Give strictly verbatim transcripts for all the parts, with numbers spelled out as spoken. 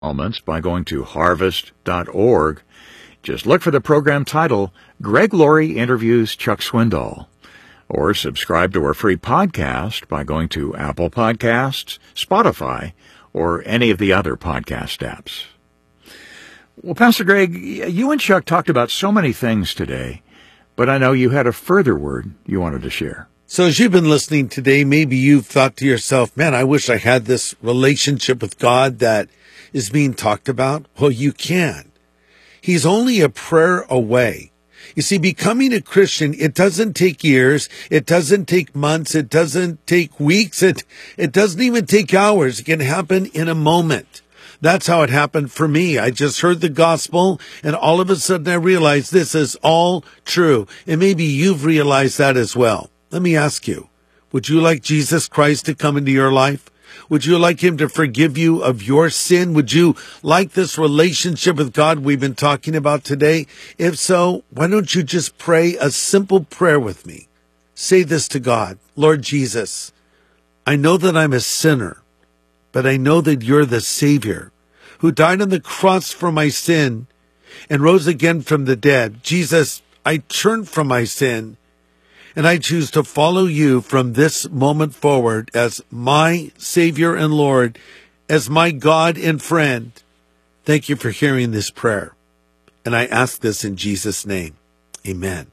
Moments by going to harvest dot org. Just look for the program title, Greg Laurie Interviews Chuck Swindoll. Or subscribe to our free podcast by going to Apple Podcasts, Spotify, or any of the other podcast apps. Well, Pastor Greg, you and Chuck talked about so many things today, but I know you had a further word you wanted to share. So as you've been listening today, maybe you've thought to yourself, man, I wish I had this relationship with God that is being talked about. Well, you can. He's only a prayer away. You see, becoming a Christian, it doesn't take years. It doesn't take months. It doesn't take weeks. It, it doesn't even take hours. It can happen in a moment. That's how it happened for me. I just heard the gospel, and all of a sudden I realized this is all true. And maybe you've realized that as well. Let me ask you, would you like Jesus Christ to come into your life? Would you like him to forgive you of your sin? Would you like this relationship with God we've been talking about today? If so, why don't you just pray a simple prayer with me? Say this to God. Lord Jesus, I know that I'm a sinner, but I know that you're the Savior who died on the cross for my sin and rose again from the dead. Jesus, I turn from my sin, and I choose to follow you from this moment forward as my Savior and Lord, as my God and friend. Thank you for hearing this prayer. And I ask this in Jesus' name. Amen.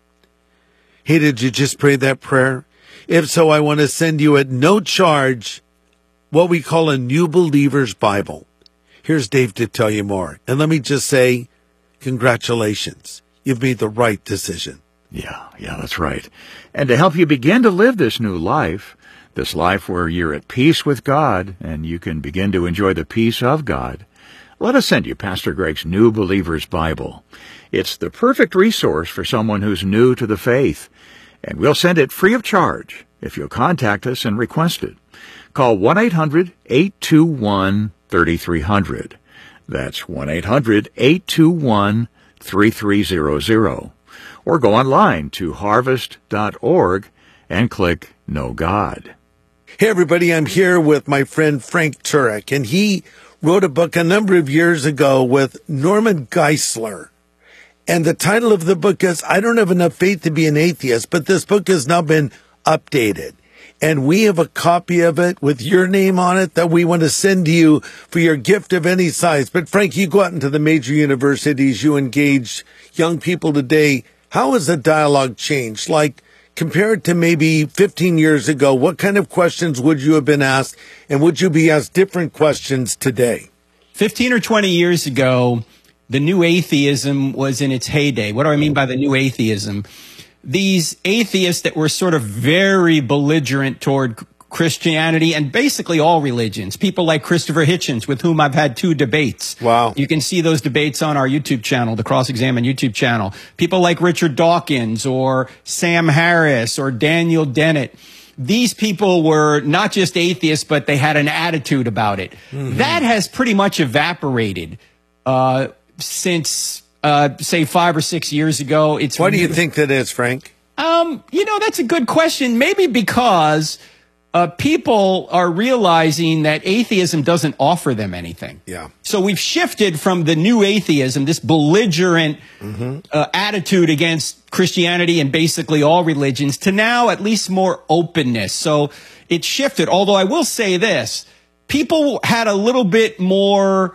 Hey, did you just pray that prayer? If so, I want to send you at no charge what we call a New Believer's Bible. Here's Dave to tell you more. And let me just say, congratulations. You've made the right decision. Yeah, yeah, that's right. And to help you begin to live this new life, this life where you're at peace with God and you can begin to enjoy the peace of God, let us send you Pastor Greg's New Believer's Bible. It's the perfect resource for someone who's new to the faith, and we'll send it free of charge if you'll contact us and request it. Call one eight hundred, eight two one, three three zero zero. That's one eight hundred, eight two one, three three zero zero. Or go online to harvest dot org and click Know God. Hey, everybody, I'm here with my friend Frank Turek, and he wrote a book a number of years ago with Norman Geisler. And the title of the book is, I Don't Have Enough Faith to Be an Atheist, but this book has now been updated. And we have a copy of it with your name on it that we want to send to you for your gift of any size. But Frank, you go out into the major universities, you engage young people today. How has the dialogue changed? Like, compared to maybe fifteen years ago, what kind of questions would you have been asked? And would you be asked different questions today? fifteen or twenty years ago, the new atheism was in its heyday. What do I mean by the new atheism? These atheists that were sort of very belligerent toward Christianity and basically all religions. People like Christopher Hitchens, with whom I've had two debates. Wow. You can see those debates on our YouTube channel, the Cross-Examine YouTube channel. People like Richard Dawkins or Sam Harris or Daniel Dennett. These people were not just atheists, but they had an attitude about it. Mm-hmm. That has pretty much evaporated uh, since, uh, say, five or six years ago. It's Why do you think that is, Frank? Um, you know, that's a good question. Maybe because Uh, people are realizing that atheism doesn't offer them anything. Yeah. So we've shifted from the new atheism, this belligerent mm-hmm. uh, attitude against Christianity and basically all religions, to now at least more openness. So it shifted. Although I will say this, people had a little bit more,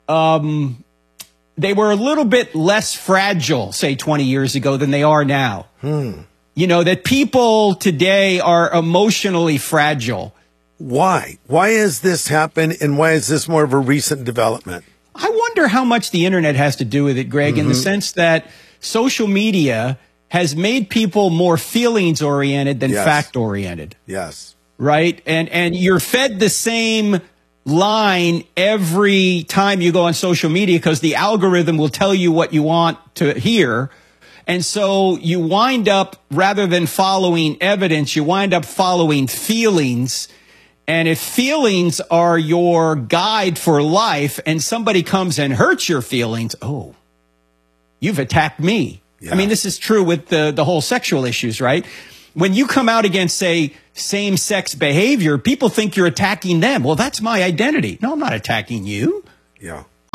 um, they were a little bit less fragile, say, twenty years ago than they are now. Hmm. You know, that people today are emotionally fragile. Why? Why has this happened, and why is this more of a recent development? I wonder how much the internet has to do with it, Greg, mm-hmm. in the sense that social media has made people more feelings-oriented than yes. fact-oriented. Yes. Right? And, and you're fed the same line every time you go on social media because the algorithm will tell you what you want to hear. And so you wind up, rather than following evidence, you wind up following feelings. And if feelings are your guide for life and somebody comes and hurts your feelings, oh, you've attacked me. Yeah. I mean, this is true with the, the whole sexual issues, right? When you come out against, say, same-sex behavior, people think you're attacking them. Well, that's my identity. No, I'm not attacking you. Yeah.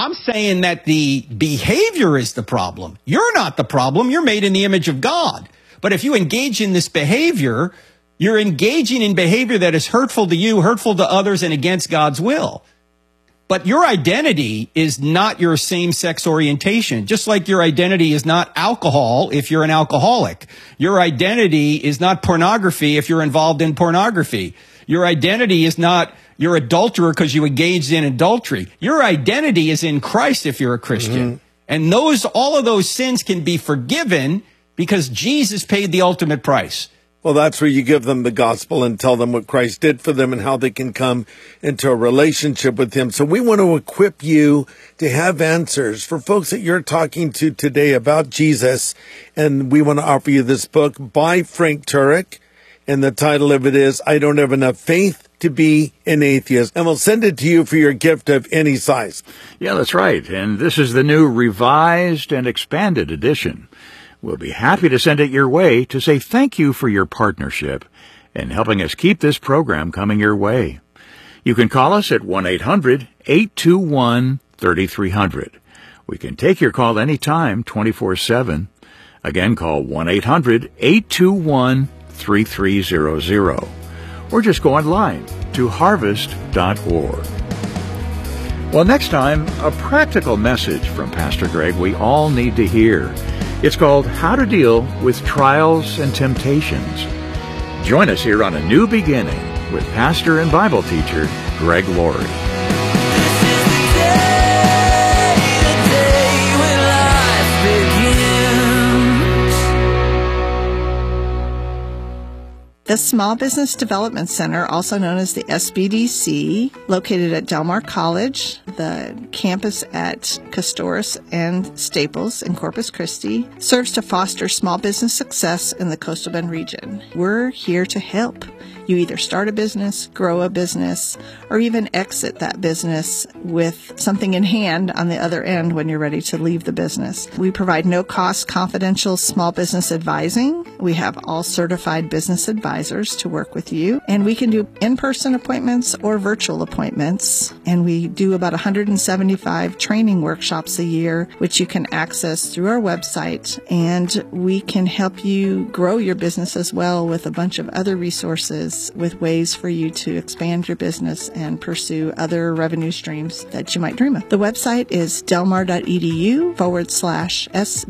I'm saying that the behavior is the problem. You're not the problem. You're made in the image of God. But if you engage in this behavior, you're engaging in behavior that is hurtful to you, hurtful to others, and against God's will. But your identity is not your same-sex orientation, just like your identity is not alcohol if you're an alcoholic. Your identity is not pornography if you're involved in pornography. Your identity is not you're adulterer because you engaged in adultery. Your identity is in Christ if you're a Christian. Mm-hmm. And those, all of those sins can be forgiven because Jesus paid the ultimate price. Well, that's where you give them the gospel and tell them what Christ did for them and how they can come into a relationship with him. So we want to equip you to have answers for folks that you're talking to today about Jesus. And we want to offer you this book by Frank Turek. And the title of it is, I Don't Have Enough Faith to Be an Atheist. And we'll send it to you for your gift of any size. Yeah, that's right. And this is the new revised and expanded edition. We'll be happy to send it your way to say thank you for your partnership in helping us keep this program coming your way. You can call us at one eight hundred eight two one three three zero zero. We can take your call anytime, twenty-four seven. Again, call one eight hundred eight two one three three zero zero. Or just go online to harvest dot org. Well, next time, a practical message from Pastor Greg we all need to hear. It's called How to Deal with Trials and Temptations. Join us here on A New Beginning with pastor and Bible teacher Greg Laurie. The Small Business Development Center, also known as the S B D C, located at Del Mar College, the campus at Custoris and Staples in Corpus Christi, serves to foster small business success in the Coastal Bend region. We're here to help you either start a business, grow a business, or even exit that business with something in hand on the other end when you're ready to leave the business. We provide no-cost confidential small business advising. We have all certified business advisors to work with you, and we can do in-person appointments or virtual appointments, and we do about one hundred seventy-five training workshops a year, which you can access through our website, and we can help you grow your business as well with a bunch of other resources with ways for you to expand your business and pursue other revenue streams that you might dream of. The website is delmar.edu forward slash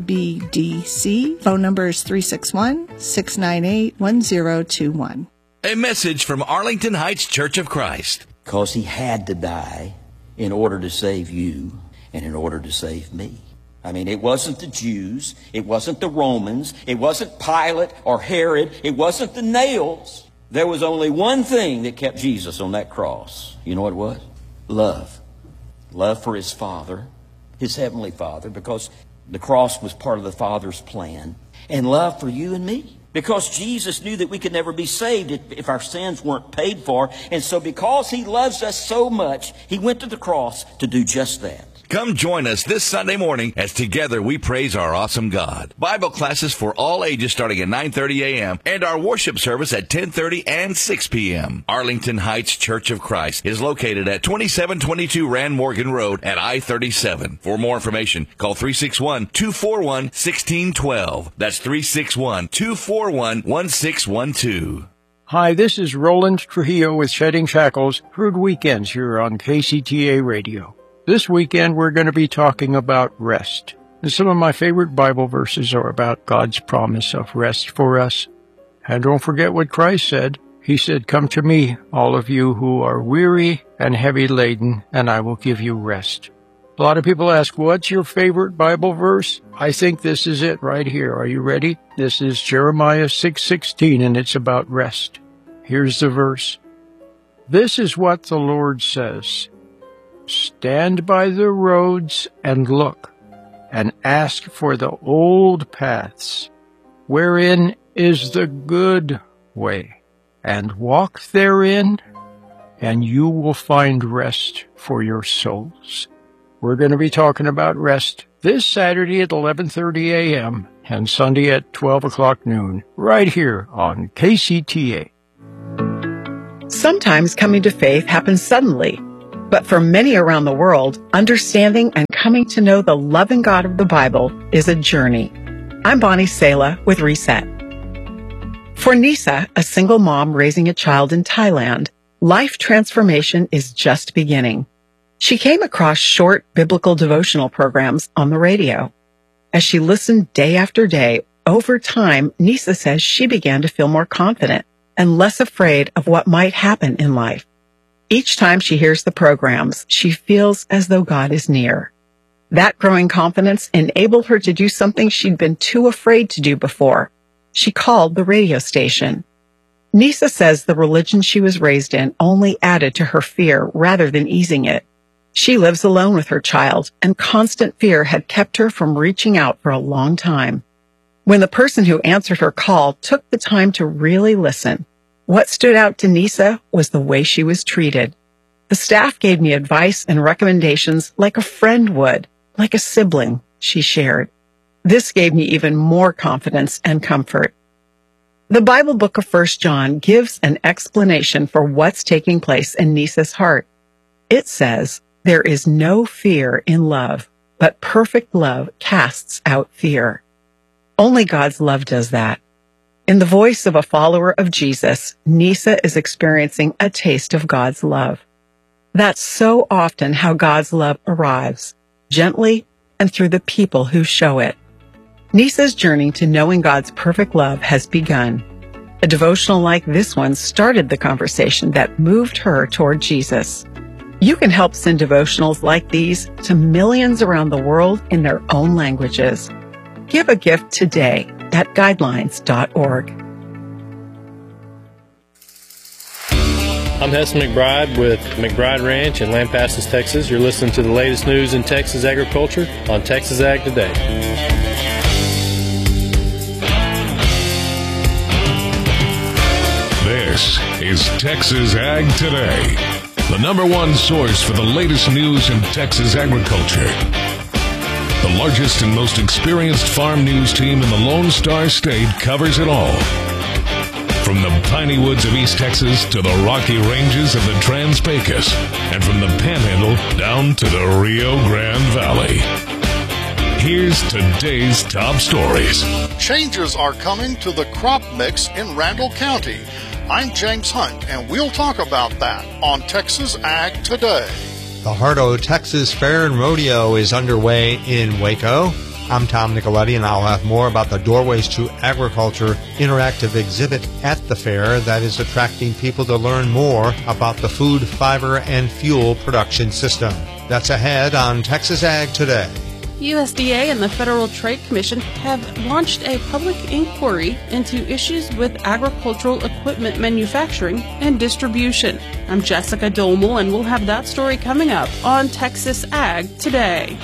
SBDC. Phone number is three six one, six nine eight, one zero two one. A message from Arlington Heights Church of Christ. Because he had to die in order to save you and in order to save me. I mean, it wasn't the Jews. It wasn't the Romans. It wasn't Pilate or Herod. It wasn't the nails. There was only one thing that kept Jesus on that cross. You know what it was? Love. Love for his Father, his heavenly Father, because the cross was part of the Father's plan. And love for you and me. Because Jesus knew that we could never be saved if our sins weren't paid for. And so because he loves us so much, he went to the cross to do just that. Come join us this Sunday morning as together we praise our awesome God. Bible classes for all ages starting at nine thirty a.m. and our worship service at ten thirty and six p.m. Arlington Heights Church of Christ is located at twenty-seven twenty-two Rand Morgan Road at I thirty-seven. For more information, call three six one, two four one, one six one two. That's three six one, two four one, one six one two. Hi, this is Roland Trujillo with Shedding Shackles, Crude Weekends here on K C T A Radio. This weekend, we're going to be talking about rest. And some of my favorite Bible verses are about God's promise of rest for us. And don't forget what Christ said. He said, "Come to me, all of you who are weary and heavy laden, and I will give you rest." A lot of people ask, what's your favorite Bible verse? I think this is it right here. Are you ready? This is Jeremiah six sixteen, and it's about rest. Here's the verse. This is what the Lord says. Stand by the roads and look, and ask for the old paths, wherein is the good way, and walk therein, and you will find rest for your souls. We're going to be talking about rest this Saturday at eleven thirty a.m. and Sunday at twelve o'clock noon, right here on K C T A. Sometimes coming to faith happens suddenly. But for many around the world, understanding and coming to know the loving God of the Bible is a journey. I'm Bonnie Sala with Reset. For Nisa, a single mom raising a child in Thailand, life transformation is just beginning. She came across short biblical devotional programs on the radio. As she listened day after day, over time, Nisa says she began to feel more confident and less afraid of what might happen in life. Each time she hears the programs, she feels as though God is near. That growing confidence enabled her to do something she'd been too afraid to do before. She called the radio station. Nisa says the religion she was raised in only added to her fear rather than easing it. She lives alone with her child, and constant fear had kept her from reaching out for a long time. When the person who answered her call took the time to really listen, what stood out to Nisa was the way she was treated. The staff gave me advice and recommendations like a friend would, like a sibling, she shared. This gave me even more confidence and comfort. The Bible book of First John gives an explanation for what's taking place in Nisa's heart. It says, "There is no fear in love, but perfect love casts out fear." Only God's love does that. In the voice of a follower of Jesus, Nisa is experiencing a taste of God's love. That's so often how God's love arrives, gently and through the people who show it. Nisa's journey to knowing God's perfect love has begun. A devotional like this one started the conversation that moved her toward Jesus. You can help send devotionals like these to millions around the world in their own languages. Give a gift today at guidelines dot org. I'm Heston McBride with McBride Ranch in Lampasas, Texas. You're listening to the latest news in Texas agriculture on Texas Ag Today. This is Texas Ag Today, the number one source for the latest news in Texas agriculture. The largest and most experienced farm news team in the Lone Star State covers it all. From the piney woods of East Texas to the rocky ranges of the Trans-Pecos, and from the Panhandle down to the Rio Grande Valley. Here's today's top stories. Changes are coming to the crop mix in Randall County. I'm James Hunt, and we'll talk about that on Texas Ag Today. The Hardo Texas Fair and Rodeo is underway in Waco. I'm Tom Nicoletti, and I'll have more about the Doorways to Agriculture interactive exhibit at the fair that is attracting people to learn more about the food, fiber, and fuel production system. That's ahead on Texas Ag Today. U S D A and the Federal Trade Commission have launched a public inquiry into issues with agricultural equipment manufacturing and distribution. I'm Jessica Domel, and we'll have that story coming up on Texas Ag Today.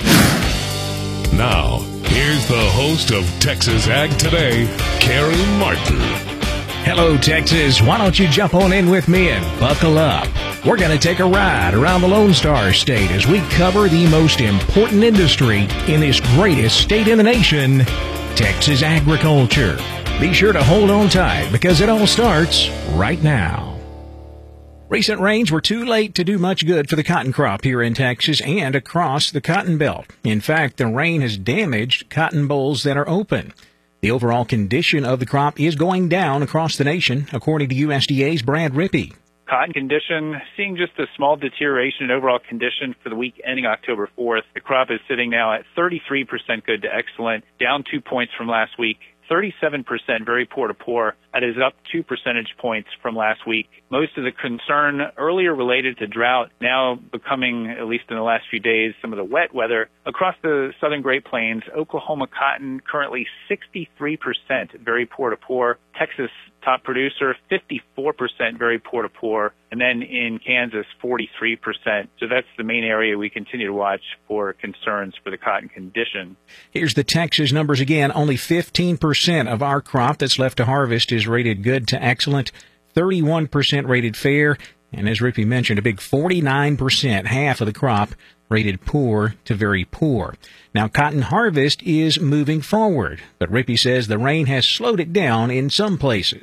Now, here's the host of Texas Ag Today, Carrie Martin. Hello, Texas. Why don't you jump on in with me and buckle up? We're going to take a ride around the Lone Star State as we cover the most important industry in this greatest state in the nation, Texas agriculture. Be sure to hold on tight because it all starts right now. Recent rains were too late to do much good for the cotton crop here in Texas and across the Cotton Belt. In fact, the rain has damaged cotton bolls that are open. The overall condition of the crop is going down across the nation, according to U S D A's Brad Rippey. Cotton condition, seeing just a small deterioration in overall condition for the week ending October fourth. The crop is sitting now at thirty-three percent good to excellent, down two points from last week. thirty-seven percent very poor to poor. That is up two percentage points from last week. Most of the concern earlier related to drought, now becoming, at least in the last few days, some of the wet weather. Across the southern Great Plains, Oklahoma cotton currently sixty-three percent very poor to poor. Texas top producer, fifty-four percent very poor to poor. And then in Kansas, forty-three percent. So that's the main area we continue to watch for concerns for the cotton condition. Here's the Texas numbers again. Only fifteen percent of our crop that's left to harvest is rated good to excellent, thirty-one percent rated fair, and as Rippey mentioned, a big forty-nine percent, half of the crop, rated poor to very poor. Now, cotton harvest is moving forward, but Rippey says the rain has slowed it down in some places.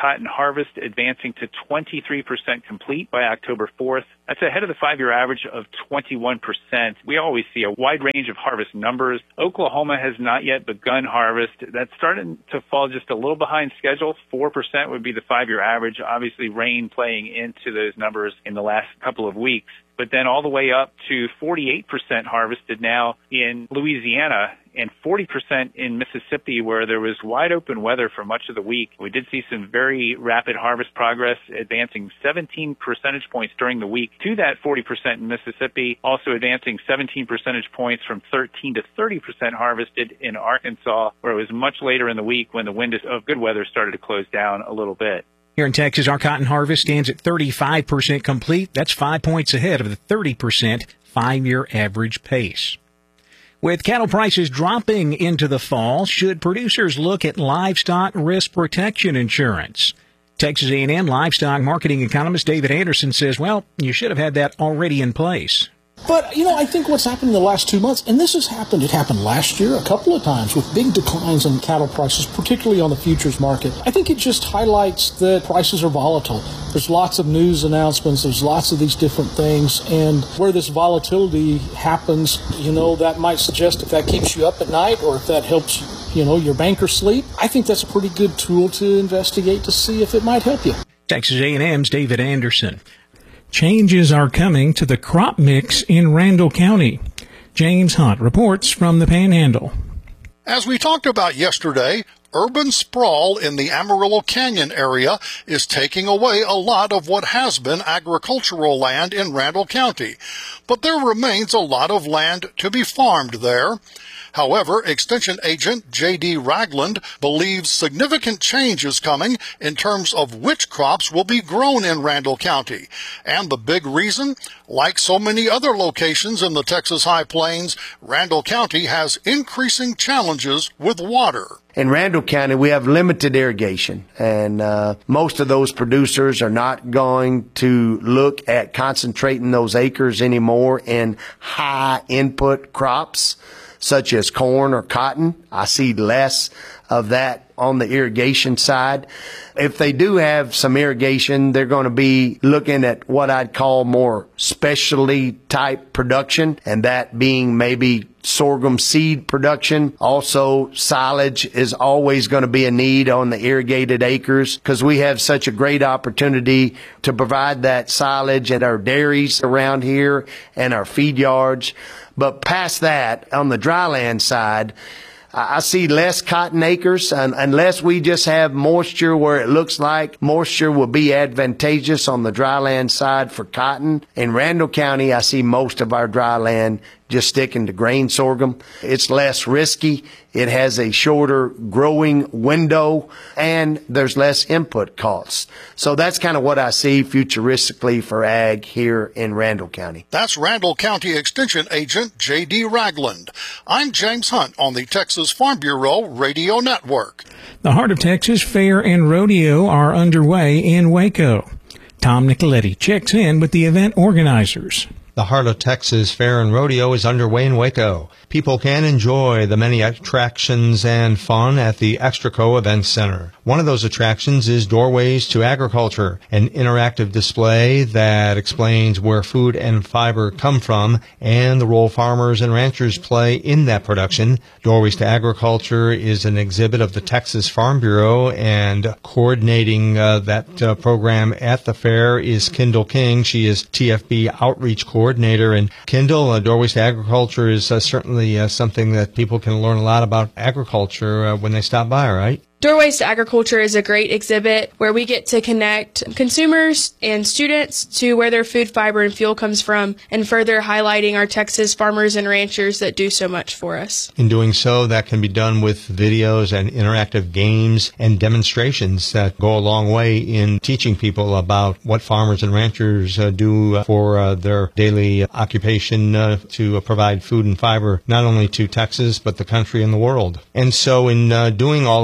cotton harvest advancing to twenty-three percent complete by October fourth. That's ahead of the five-year average of twenty-one percent. We always see a wide range of harvest numbers. Oklahoma has not yet begun harvest. That's starting to fall just a little behind schedule. four percent would be the five-year average. Obviously, rain playing into those numbers in the last couple of weeks. But then all the way up to forty-eight percent harvested now in Louisiana and forty percent in Mississippi, where there was wide open weather for much of the week. We did see some very rapid harvest progress, advancing seventeen percentage points during the week to that forty percent in Mississippi, also advancing seventeen percentage points from thirteen to thirty percent harvested in Arkansas, where it was much later in the week when the window of good weather started to close down a little bit. Here in Texas, our cotton harvest stands at thirty-five percent complete. That's five points ahead of the thirty percent five-year average pace. With cattle prices dropping into the fall, should producers look at livestock risk protection insurance? Texas A and M livestock marketing economist David Anderson says, well, you should have had that already in place. But, you know, I think what's happened in the last two months, and this has happened, it happened last year a couple of times with big declines in cattle prices, particularly on the futures market. I think it just highlights that prices are volatile. There's lots of news announcements, there's lots of these different things, and where this volatility happens, you know, that might suggest if that keeps you up at night or if that helps, you know, your banker sleep. I think that's a pretty good tool to investigate to see if it might help you. Texas A and M's David Anderson. Changes are coming to the crop mix in Randall County. James Hunt reports from the Panhandle. As we talked about yesterday, urban sprawl in the Amarillo Canyon area is taking away a lot of what has been agricultural land in Randall County. But there remains a lot of land to be farmed there. However, Extension Agent J D Ragland believes significant change is coming in terms of which crops will be grown in Randall County. And the big reason, like so many other locations in the Texas High Plains, Randall County has increasing challenges with water. In Randall County, we have limited irrigation, and uh, most of those producers are not going to look at concentrating those acres anymore in high input crops, such as corn or cotton. I see less of that on the irrigation side. If they do have some irrigation, they're going to be looking at what I'd call more specialty type production, and that being maybe sorghum seed production. Also, silage is always going to be a need on the irrigated acres because we have such a great opportunity to provide that silage at our dairies around here and our feed yards. But past that, on the dryland side, I see less cotton acres, and unless we just have moisture where it looks like moisture will be advantageous on the dryland side for cotton. In Randall County, I see most of our dryland just sticking to grain sorghum. It's less risky. It has a shorter growing window, and there's less input costs. So that's kind of what I see futuristically for ag here in Randall County. That's Randall County Extension Agent J D Ragland. I'm James Hunt on the Texas Farm Bureau Radio Network. The Heart of Texas Fair and Rodeo are underway in Waco. Tom Nicoletti checks in with the event organizers. The Heart of Texas Fair and Rodeo is underway in Waco. People can enjoy the many attractions and fun at the Extraco Event Center. One of those attractions is Doorways to Agriculture, an interactive display that explains where food and fiber come from and the role farmers and ranchers play in that production. Doorways to Agriculture is an exhibit of the Texas Farm Bureau, and coordinating uh, that uh, program at the fair is Kendall King. She is T F B Outreach Coordinator. And Kendall, uh, Doorways to Agriculture is uh, certainly uh, something that people can learn a lot about agriculture uh, when they stop by, right? Doorways to Agriculture is a great exhibit where we get to connect consumers and students to where their food, fiber, and fuel comes from, and further highlighting our Texas farmers and ranchers that do so much for us. In doing so, that can be done with videos and interactive games and demonstrations that go a long way in teaching people about what farmers and ranchers uh, do for uh, their daily occupation uh, to uh, provide food and fiber, not only to Texas, but the country and the world. And so in uh, doing all of this,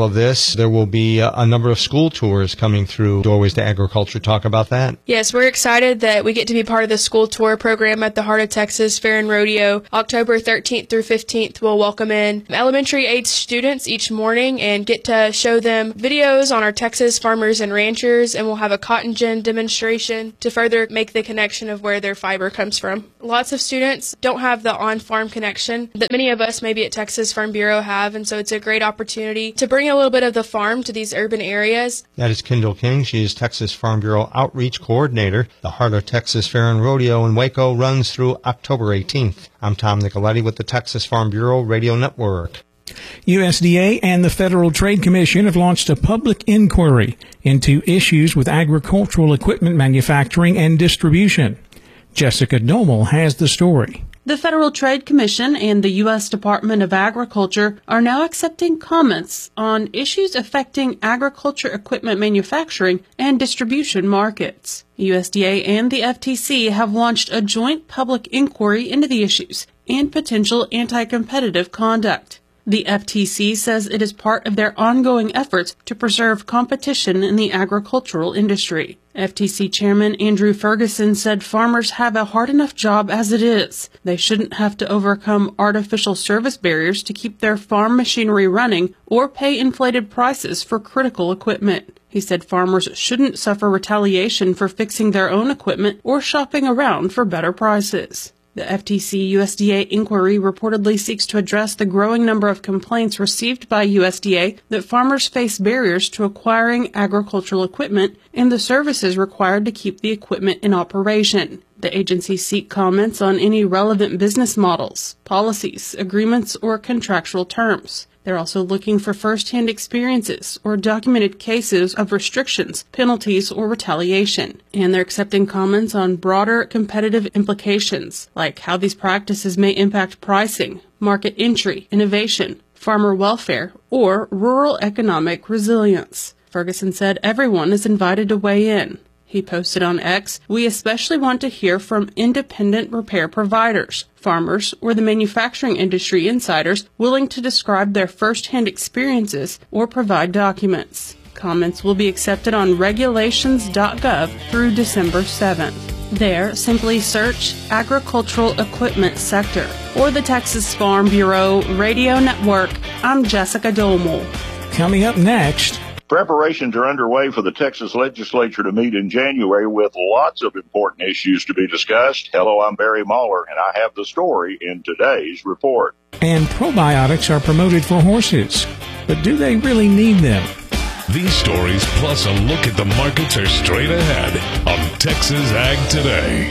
weeks, there will be a, a number of school tours coming through Doorways to Agriculture. Talk about that. Yes, we're excited that we get to be part of the school tour program at the Heart of Texas Fair and Rodeo. October thirteenth through fifteenth, we'll welcome in elementary age students each morning and get to show them videos on our Texas farmers and ranchers, and we'll have a cotton gin demonstration to further make the connection of where their fiber comes from. Lots of students don't have the on-farm connection that many of us maybe at Texas Farm Bureau have, and so it's a great opportunity to bring a little bit of the farm to these urban areas. That is Kendall King. She is Texas Farm Bureau Outreach Coordinator. The Heart of Texas Fair and Rodeo in Waco runs through October eighteenth. I'm Tom Nicoletti with the Texas Farm Bureau Radio Network. U S D A and the Federal Trade Commission have launched a public inquiry into issues with agricultural equipment manufacturing and distribution. Jessica Domel has the story. The Federal Trade Commission and the U S Department of Agriculture are now accepting comments on issues affecting agriculture equipment manufacturing and distribution markets. U S D A and the F T C have launched a joint public inquiry into the issues and potential anti-competitive conduct. The F T C says it is part of their ongoing efforts to preserve competition in the agricultural industry. F T C Chairman Andrew Ferguson said farmers have a hard enough job as it is. They shouldn't have to overcome artificial service barriers to keep their farm machinery running or pay inflated prices for critical equipment. He said farmers shouldn't suffer retaliation for fixing their own equipment or shopping around for better prices. The F T C U S D A inquiry reportedly seeks to address the growing number of complaints received by U S D A that farmers face barriers to acquiring agricultural equipment and the services required to keep the equipment in operation. The agency seeks comments on any relevant business models, policies, agreements, or contractual terms. They're also looking for first-hand experiences or documented cases of restrictions, penalties, or retaliation. And they're accepting comments on broader competitive implications, like how these practices may impact pricing, market entry, innovation, farmer welfare, or rural economic resilience. Ferguson said everyone is invited to weigh in. He posted on X, "We especially want to hear from independent repair providers, farmers, or the manufacturing industry insiders willing to describe their first-hand experiences or provide documents." Comments will be accepted on regulations dot gov through December seventh. There, simply search Agricultural Equipment Sector or the Texas Farm Bureau Radio Network. I'm Jessica Domel. Coming up next, preparations are underway for the Texas legislature to meet in January with lots of important issues to be discussed. Hello, I'm Barry Mahler, and I have the story in today's report. And probiotics are promoted for horses, but do they really need them? These stories, plus a look at the markets, are straight ahead on Texas Ag Today.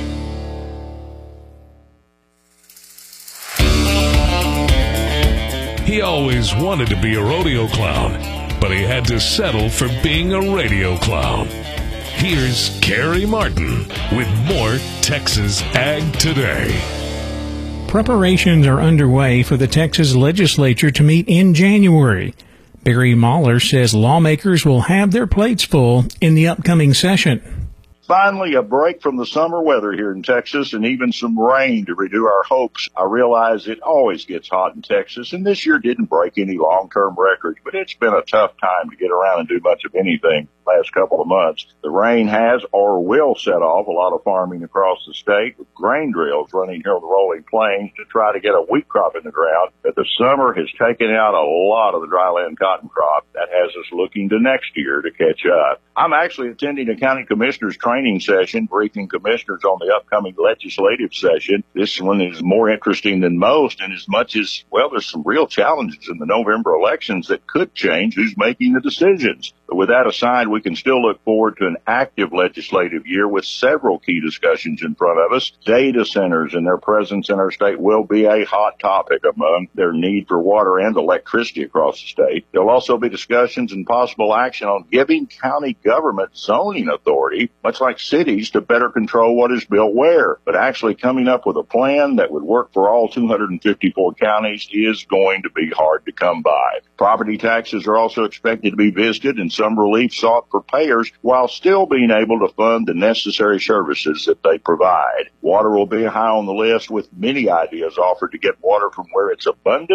He always wanted to be a rodeo clown, but he had to settle for being a radio clown. Here's Carrie Martin with more Texas Ag Today. Preparations are underway for the Texas legislature to meet in January. Barry Mahler says lawmakers will have their plates full in the upcoming session. Finally, a break from the summer weather here in Texas and even some rain to renew our hopes. I realize it always gets hot in Texas, and this year didn't break any long-term records, but it's been a tough time to get around and do much of anything the last couple of months. The rain has or will set off a lot of farming across the state, with grain drills running here on the rolling plains to try to get a wheat crop in the ground. But the summer has taken out a lot of the dryland cotton crop. That has us looking to next year to catch up. I'm actually attending a county commissioner's training session, briefing commissioners on the upcoming legislative session. This one is more interesting than most, and as much as, well, there's some real challenges in the November elections that could change who's making the decisions. But with that aside, we can still look forward to an active legislative year with several key discussions in front of us. Data centers and their presence in our state will be a hot topic among their need for water and electricity across the state. There'll also be discussions and possible action on giving county government zoning authority, much like cities, to better control what is built where. But actually coming up with a plan that would work for all two hundred fifty-four counties is going to be hard to come by. Property taxes are also expected to be visited and some relief sought for payers while still being able to fund the necessary services that they provide. Water will be high on the list, with many ideas offered to get water from where it's abundant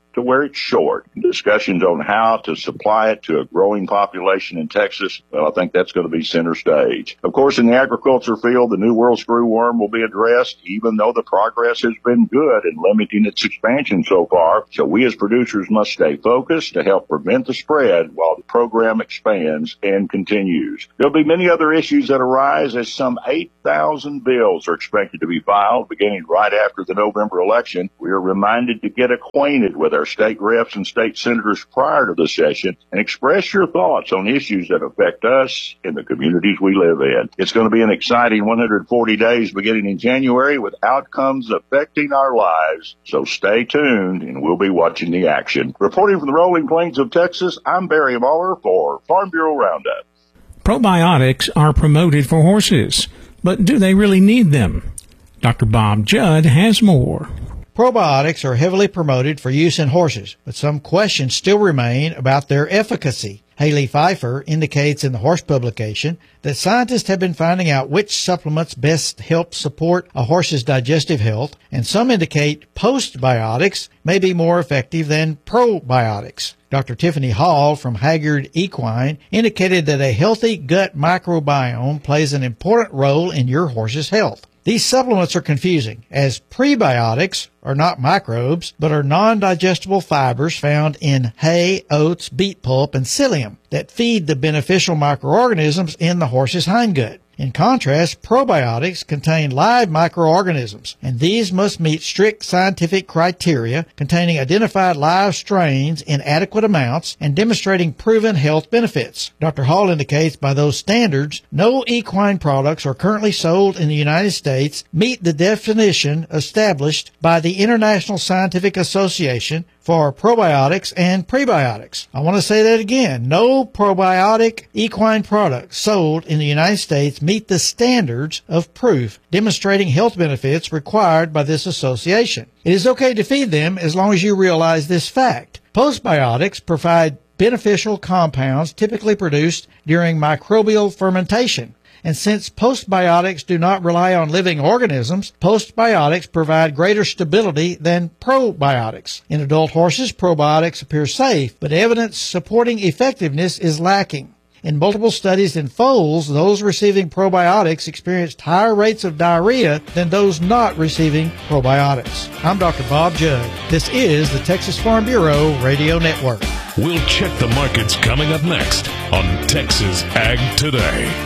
to where it's short. Discussions on how to supply it to a growing population in Texas, well, I think that's going to be center stage. Of course, in the agriculture field, the New World screwworm will be addressed, even though the progress has been good in limiting its expansion so far. So we as producers must stay focused to help prevent the spread while the program expands and continues. There'll be many other issues that arise as some eight thousand bills are expected to be filed beginning right after the November election. We are reminded to get acquainted with our state reps and state senators prior to the session and express your thoughts on issues that affect us in the communities we live in. It's going to be an exciting one hundred forty days beginning in January with outcomes affecting our lives. So stay tuned and we'll be watching the action. Reporting from the rolling plains of Texas, I'm Barry Muller for Farm Bureau Roundup. Probiotics are promoted for horses, but do they really need them? Doctor Bob Judd has more. Probiotics are heavily promoted for use in horses, but some questions still remain about their efficacy. Haley Pfeiffer indicates in the Horse publication that scientists have been finding out which supplements best help support a horse's digestive health, and some indicate postbiotics may be more effective than probiotics. Doctor Tiffany Hall from Haggard Equine indicated that a healthy gut microbiome plays an important role in your horse's health. These supplements are confusing, as prebiotics are not microbes, but are non-digestible fibers found in hay, oats, beet pulp, and psyllium that feed the beneficial microorganisms in the horse's hindgut. In contrast, probiotics contain live microorganisms, and these must meet strict scientific criteria containing identified live strains in adequate amounts and demonstrating proven health benefits. Doctor Hall indicates by those standards, no equine products are currently sold in the United States meet the definition established by the International Scientific Association for probiotics and prebiotics. I want to say that again. No probiotic equine products sold in the United States meet the standards of proof demonstrating health benefits required by this association. It is okay to feed them as long as you realize this fact. Postbiotics provide beneficial compounds typically produced during microbial fermentation. And since postbiotics do not rely on living organisms, postbiotics provide greater stability than probiotics. In adult horses, probiotics appear safe, but evidence supporting effectiveness is lacking. In multiple studies in foals, those receiving probiotics experienced higher rates of diarrhea than those not receiving probiotics. I'm Doctor Bob Judd. This is the Texas Farm Bureau Radio Network. We'll check the markets coming up next on Texas Ag Today.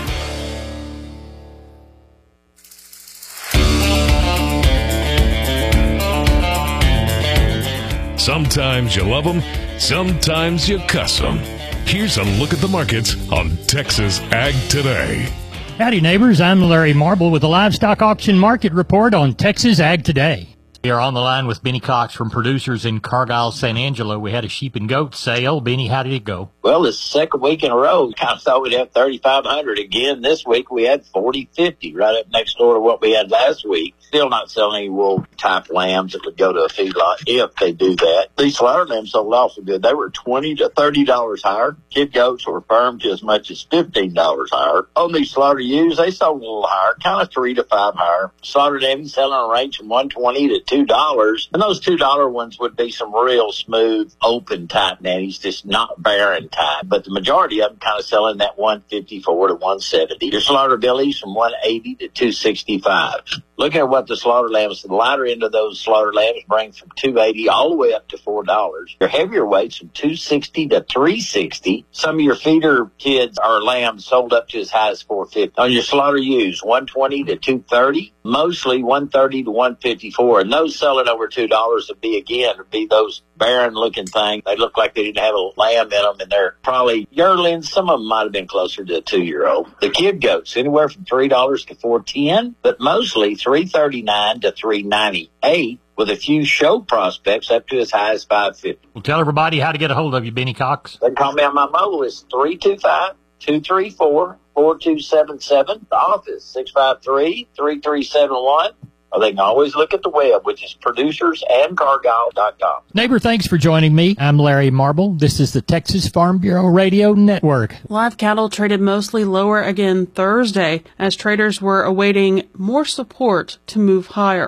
Sometimes you love them, sometimes you cuss them. Here's a look at the markets on Texas Ag Today. Howdy, neighbors. I'm Larry Marble with the Livestock Auction Market Report on Texas Ag Today. We are on the line with Benny Cox from Producers in Cargyle, San Angelo. We had a sheep and goat sale. Benny, how did it go? Well, it's the second week in a row. We kind of thought we'd have thirty-five hundred again. This week we had forty fifty, right up next door to what we had last week. Still not selling any wool type lambs that would go to a feedlot if they do that. These slaughter lambs sold awful good. They were twenty to thirty dollars higher. Kid goats were firm to as much as fifteen dollars higher. On these slaughter ewes, they sold a little higher, kind of three to five higher. Slaughter lambs selling a range from one twenty to two dollars. And those two dollar ones would be some real smooth, open type nannies, just not barren type. But the majority of them kind of selling that one fifty-four to one seventy. Your slaughter billies from one eighty to two sixty-five. Look at what the slaughter lambs, the lighter end of those slaughter lambs bring from two eighty all the way up to four dollars. Your heavier weights from two sixty to three sixty. Some of your feeder kids or lambs sold up to as high as four fifty. On your slaughter ewes, one twenty to two thirty, mostly one thirty to one fifty-four. And those selling over two dollars would be, again, would be those barren looking things. They look like they didn't have a lamb in them, and they're probably yearlings. Some of them might have been closer to a two year old. The kid goats, anywhere from three dollars to four ten, but mostly three thirty-nine to three ninety-eight, with a few show prospects up to as high as five fifty. Well, tell everybody how to get a hold of you, Benny Cox. They can call me on my mobile. It's three two five, two three four, four two seven seven. The office, six five three, three three seven one. Or they can always look at the web, which is producers and cargyle dot com. Neighbor, thanks for joining me. I'm Larry Marble. This is the Texas Farm Bureau Radio Network. Live cattle traded mostly lower again Thursday as traders were awaiting more support to move higher.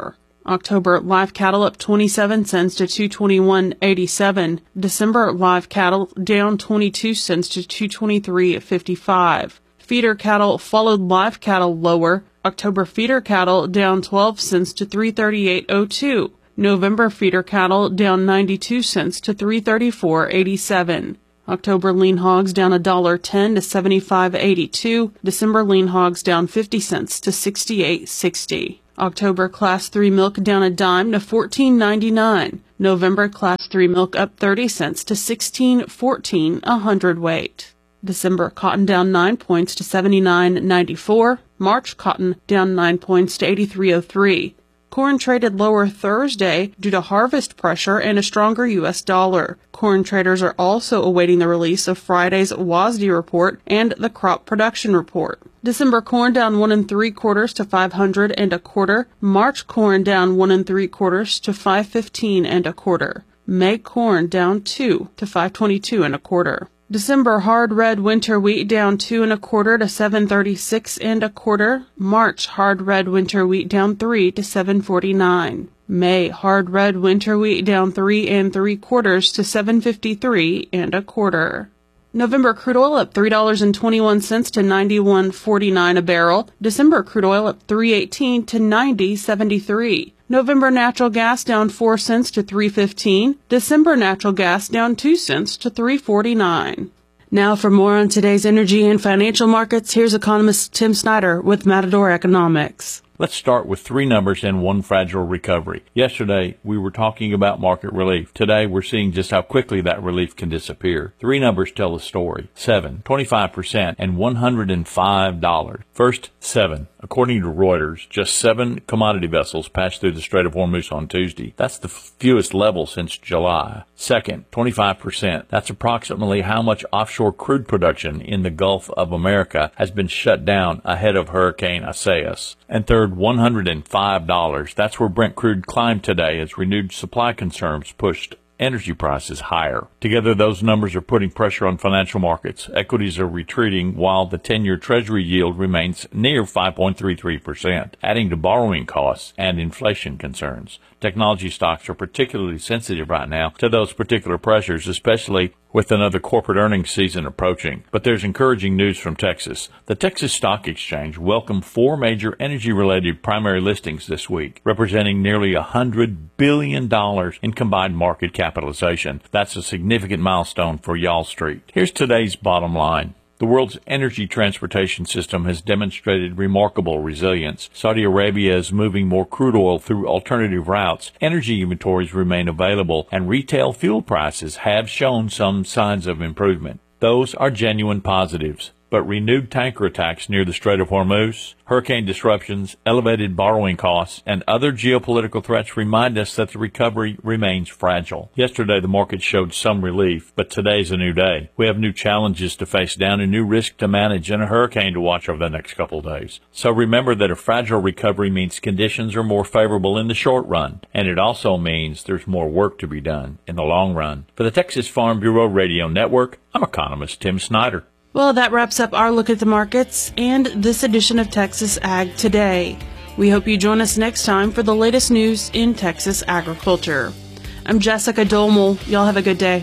October live cattle up twenty-seven cents to two twenty-one eighty-seven. December live cattle down twenty-two cents to two twenty-three fifty-five. Feeder cattle followed live cattle lower. October feeder cattle down twelve cents to three thirty-eight oh two. November feeder cattle down ninety-two cents to three thirty-four eighty-seven. October lean hogs down one dollar ten to seventy-five eighty-two. December lean hogs down fifty cents to sixty-eight sixty. October class three milk down a dime to fourteen ninety-nine. November class three milk up thirty cents to sixteen fourteen a hundredweight. December cotton down nine points to seventy-nine ninety-four. March cotton down nine points to eighty-three oh three. Corn traded lower Thursday due to harvest pressure and a stronger U S dollar. Corn traders are also awaiting the release of Friday's W A S D report and the crop production report. December corn down one and three quarters to five hundred and a quarter. March corn down one and three quarters to five fifteen and a quarter. May corn down two to five twenty-two and a quarter. December hard red winter wheat down two and a quarter to seven thirty-six and a quarter. March hard red winter wheat down three to seven forty-nine. May hard red winter wheat down three and three quarters to seven fifty-three and a quarter. November crude oil up three dollars and twenty-one cents to ninety-one forty-nine a barrel. December crude oil up three eighteen to ninety seventy-three. November natural gas down four cents to three fifteen. December natural gas down two cents to three forty-nine. Now for more on today's energy and financial markets, here's economist Tim Snyder with Matador Economics. Let's start with three numbers and one fragile recovery. Yesterday, we were talking about market relief. Today, we're seeing just how quickly that relief can disappear. Three numbers tell the story. Seven, twenty-five percent, and one hundred five dollars. First, seven. According to Reuters, just seven commodity vessels passed through the Strait of Hormuz on Tuesday. That's the fewest level since July. Second, twenty-five percent. That's approximately how much offshore crude production in the Gulf of America has been shut down ahead of Hurricane Isaias. And third, one hundred five dollars. That's where Brent crude climbed today as renewed supply concerns pushed energy prices higher. Together, those numbers are putting pressure on financial markets. Equities are retreating while the ten-year Treasury yield remains near five point three three percent, adding to borrowing costs and inflation concerns. Technology stocks are particularly sensitive right now to those particular pressures, especially with another corporate earnings season approaching. But there's encouraging news from Texas. The Texas Stock Exchange welcomed four major energy-related primary listings this week, representing nearly one hundred billion dollars in combined market capitalization. That's a significant milestone for Wall Street. Here's today's bottom line. The world's energy transportation system has demonstrated remarkable resilience. Saudi Arabia is moving more crude oil through alternative routes. Energy inventories remain available, and retail fuel prices have shown some signs of improvement. Those are genuine positives. But renewed tanker attacks near the Strait of Hormuz, hurricane disruptions, elevated borrowing costs, and other geopolitical threats remind us that the recovery remains fragile. Yesterday, the market showed some relief, but today's a new day. We have new challenges to face down, a new risk to manage, and a hurricane to watch over the next couple of days. So remember that a fragile recovery means conditions are more favorable in the short run, and it also means there's more work to be done in the long run. For the Texas Farm Bureau Radio Network, I'm economist Tim Snyder. Well, that wraps up our look at the markets and this edition of Texas Ag Today. We hope you join us next time for the latest news in Texas agriculture. I'm Jessica Dolmel. Y'all have a good day.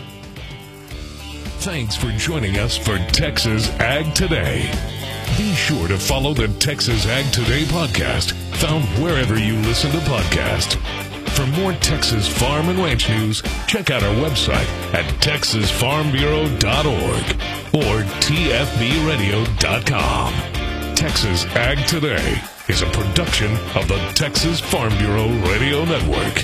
Thanks for joining us for Texas Ag Today. Be sure to follow the Texas Ag Today podcast, found wherever you listen to podcasts. For more Texas farm and ranch news, check out our website at texas farm bureau dot org or t f b radio dot com. Texas Ag Today is a production of the Texas Farm Bureau Radio Network.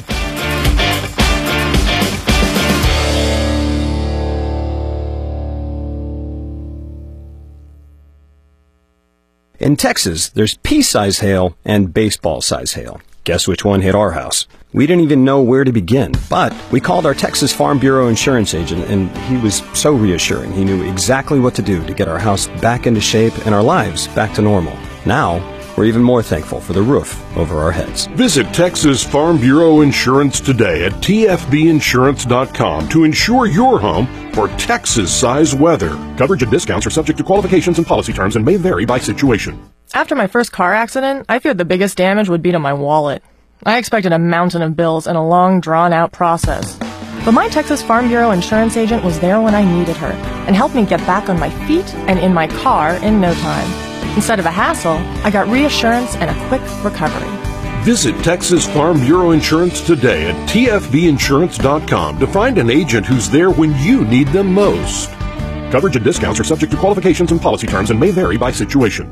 In Texas, there's pea-size hail and baseball-size hail. Guess which one hit our house? We didn't even know where to begin, but we called our Texas Farm Bureau insurance agent, and he was so reassuring. He knew exactly what to do to get our house back into shape and our lives back to normal. Now, we're even more thankful for the roof over our heads. Visit Texas Farm Bureau Insurance today at t f b insurance dot com to insure your home for Texas-size weather. Coverage and discounts are subject to qualifications and policy terms and may vary by situation. After my first car accident, I feared the biggest damage would be to my wallet. I expected a mountain of bills and a long, drawn-out process. But my Texas Farm Bureau insurance agent was there when I needed her and helped me get back on my feet and in my car in no time. Instead of a hassle, I got reassurance and a quick recovery. Visit Texas Farm Bureau Insurance today at T F B insurance dot com to find an agent who's there when you need them most. Coverage and discounts are subject to qualifications and policy terms and may vary by situation.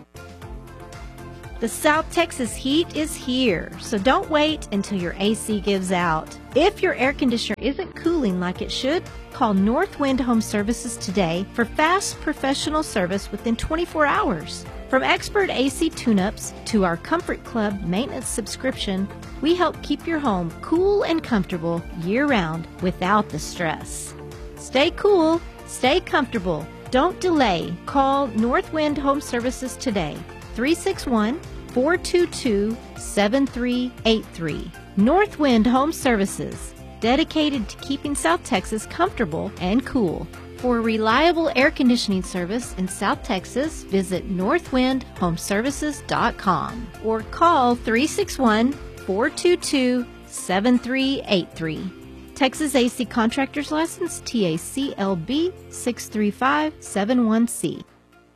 The South Texas heat is here, so don't wait until your A C gives out. If your air conditioner isn't cooling like it should, call Northwind Home Services today for fast professional service within twenty-four hours. From expert A C tune-ups to our Comfort Club maintenance subscription, we help keep your home cool and comfortable year-round without the stress. Stay cool, stay comfortable. Don't delay. Call Northwind Home Services today. three six one, four two two, seven three eight three. Northwind Home Services, dedicated to keeping South Texas comfortable and cool. For reliable air conditioning service in South Texas, visit northwind home services dot com or call three six one, four two two, seven three eight three. Texas A C Contractors License T A C L B six three five seven one C.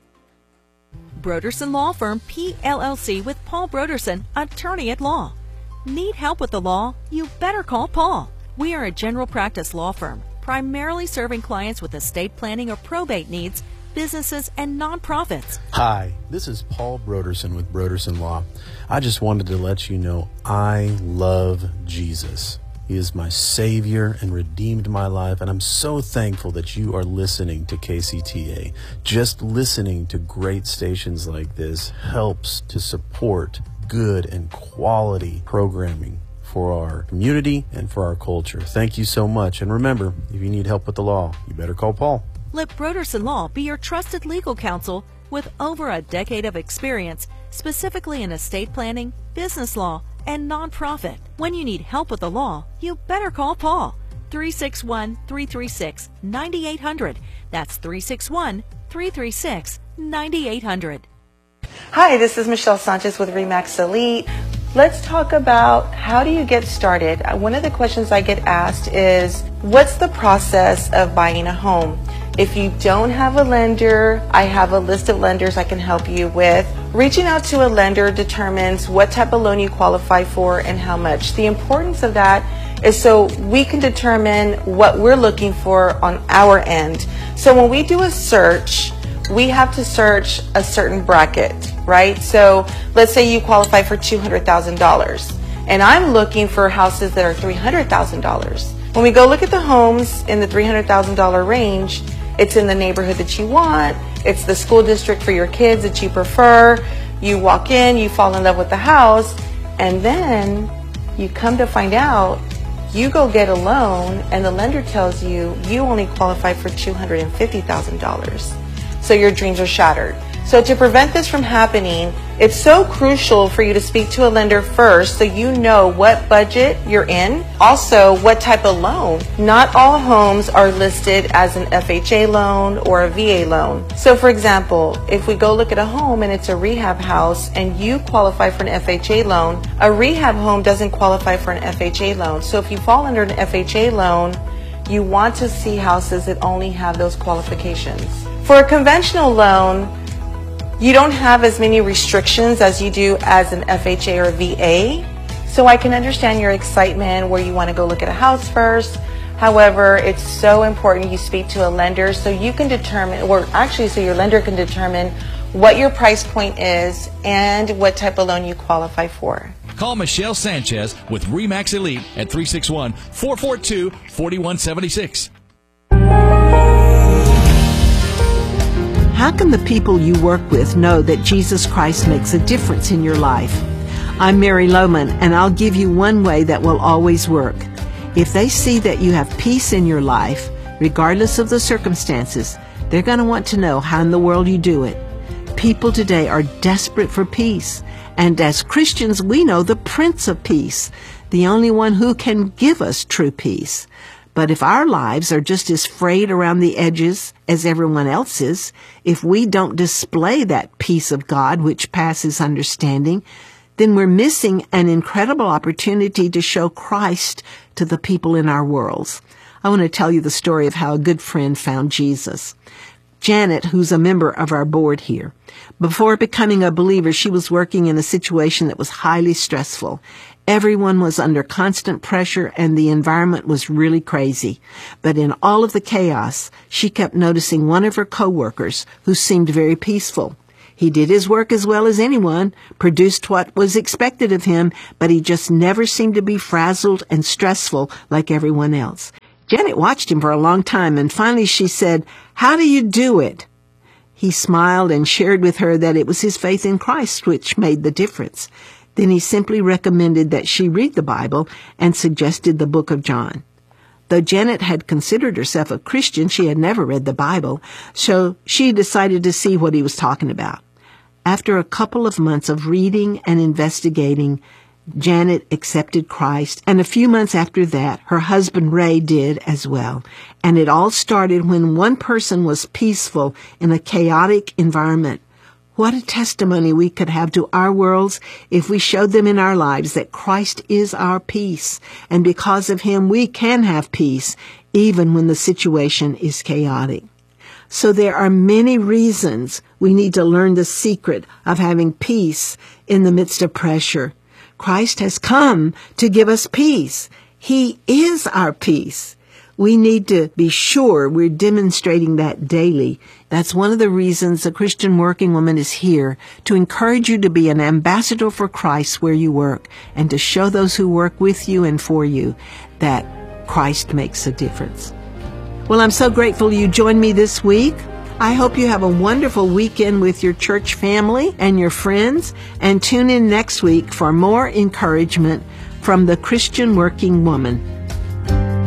Broderson Law Firm, P L L C with Paul Broderson, attorney at law. Need help with the law? You better call Paul. We are a general practice law firm, primarily serving clients with estate planning or probate needs, businesses, and nonprofits. Hi, this is Paul Broderson with Broderson Law. I just wanted to let you know I love Jesus. He is my Savior and redeemed my life, and I'm so thankful that you are listening to K C T A. Just listening to great stations like this helps to support good and quality programming for our community and for our culture. Thank you so much. And remember, if you need help with the law, you better call Paul. Let Broderson Law be your trusted legal counsel with over a decade of experience, specifically in estate planning, business law, and nonprofit. When you need help with the law, you better call Paul. three six one, three three six, nine eight zero zero. That's three six one, three three six, nine eight zero zero. Hi, this is Michelle Sanchez with Remax Elite. Let's talk about how do you get started. One of the questions I get asked is, what's the process of buying a home? If you don't have a lender, I have a list of lenders I can help you with. Reaching out to a lender determines what type of loan you qualify for and how much. The importance of that is so we can determine what we're looking for on our end. So when we do a search, we have to search a certain bracket, right? So let's say you qualify for two hundred thousand dollars, and I'm looking for houses that are three hundred thousand dollars. When we go look at the homes in the three hundred thousand dollars range, it's in the neighborhood that you want, it's the school district for your kids that you prefer, you walk in, you fall in love with the house, and then you come to find out you go get a loan and the lender tells you you only qualify for two hundred fifty thousand dollars. So your dreams are shattered. So to prevent this from happening, it's so crucial for you to speak to a lender first so you know what budget you're in. Also, what type of loan. Not all homes are listed as an F H A loan or a V A loan. So for example, if we go look at a home and it's a rehab house and you qualify for an F H A loan, a rehab home doesn't qualify for an F H A loan. So if you fall under an F H A loan, you want to see houses that only have those qualifications. For a conventional loan, you don't have as many restrictions as you do as an F H A or V A. So I can understand your excitement where you want to go look at a house first. However, it's so important you speak to a lender so you can determine, or actually so your lender can determine what your price point is and what type of loan you qualify for. Call Michelle Sanchez with Remax Elite at three six one, four four two, four one seven six. How can the people you work with know that Jesus Christ makes a difference in your life? I'm Mary Lohman, and I'll give you one way that will always work. If they see that you have peace in your life, regardless of the circumstances, they're going to want to know how in the world you do it. People today are desperate for peace, and as Christians, we know the Prince of Peace, the only one who can give us true peace. But if our lives are just as frayed around the edges as everyone else's, if we don't display that peace of God which passes understanding, then we're missing an incredible opportunity to show Christ to the people in our worlds. I want to tell you the story of how a good friend found Jesus. Janet, who's a member of our board here, before becoming a believer, she was working in a situation that was highly stressful. Everyone was under constant pressure and the environment was really crazy. But in all of the chaos, she kept noticing one of her coworkers who seemed very peaceful. He did his work as well as anyone, produced what was expected of him, but he just never seemed to be frazzled and stressful like everyone else. Janet watched him for a long time, and finally she said, "How do you do it?" He smiled and shared with her that it was his faith in Christ which made the difference. Then he simply recommended that she read the Bible and suggested the book of John. Though Janet had considered herself a Christian, she had never read the Bible, so she decided to see what he was talking about. After a couple of months of reading and investigating, Janet accepted Christ, and a few months after that, her husband Ray did as well. And it all started when one person was peaceful in a chaotic environment. What a testimony we could have to our worlds if we showed them in our lives that Christ is our peace, and because of him we can have peace even when the situation is chaotic. So there are many reasons we need to learn the secret of having peace in the midst of pressure. Christ has come to give us peace. He is our peace. We need to be sure we're demonstrating that daily. That's one of the reasons a Christian working woman is here, to encourage you to be an ambassador for Christ where you work, and to show those who work with you and for you that Christ makes a difference. Well, I'm so grateful you joined me this week. I hope you have a wonderful weekend with your church family and your friends, and tune in next week for more encouragement from the Christian working woman.